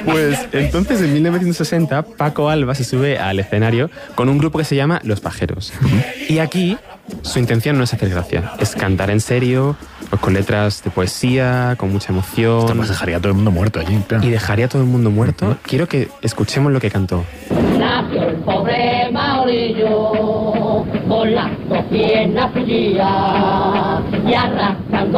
Pues entonces en 1960 Paco Alba se sube al escenario con un grupo que se llama Los Pajeros. Y aquí su intención no es hacer gracia, es cantar en serio, pues con letras de poesía, con mucha emoción. Además dejaría a todo el mundo muerto allí. Claro. Y dejaría a todo el mundo muerto. Quiero que escuchemos lo que cantó. Nació el pobre Maurillo con las dos piernas pillas y arrastrando